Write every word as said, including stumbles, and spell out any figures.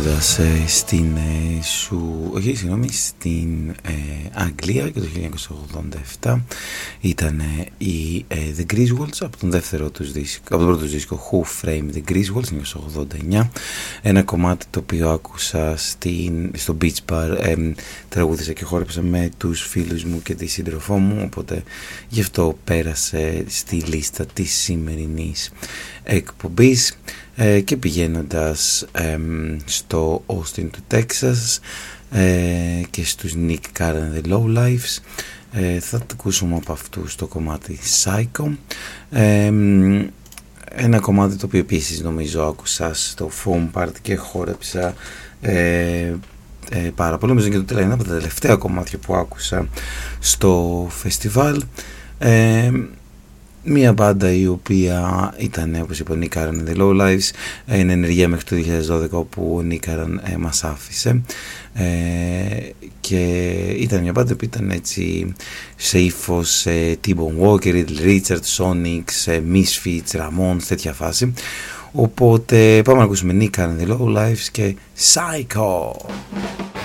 πηγαίνοντας ε, στην, ε, σου, όχι, συγγνώμη, στην ε, Αγγλία και το χίλια εννιακόσια ογδόντα επτά ήταν ε, οι ε, The Griswolds από τον δεύτερο τους δίσκο, από τον πρώτο τους δίσκο Who Framed The Griswolds χίλια εννιακόσια ογδόντα εννιά, ένα κομμάτι το οποίο άκουσα στην, στο Beach Bar, ε, τραγούδισα και χόρεψα με τους φίλους μου και τη σύντροφό μου, οπότε γι' αυτό πέρασε στη λίστα της σημερινής εκπομπής. Ε, και πηγαίνοντας ε, στο Austin του Texas ε, και στους Nick Carr and the Lowlifes, ε, θα το ακούσουμε από αυτούς το κομμάτι Psycho, ε, ένα κομμάτι το οποίο επίσης νομίζω άκουσα στο Foam Party και χόρεψα ε, ε, πάρα πολύ. Νομίζω και το τελευταίο, ένα από τα τελευταία κομμάτια που άκουσα στο φεστιβάλ. ε, Μια μπάντα η οποία ήταν, όπως είπα, ο Nick Carr and the Lowlifes, είναι ενεργεία μέχρι το δύο χιλιάδες δώδεκα, όπου ο Nick Carr ε, μας άφησε, ε, και ήταν μια μπάντα που ήταν έτσι σε ύφος ε, T-Bone Walker, Little Richard, Sonics, ε, Misfits, Ramones, τέτοια φάση. Οπότε πάμε να ακούσουμε Nick Carr and the Lowlifes και Psycho.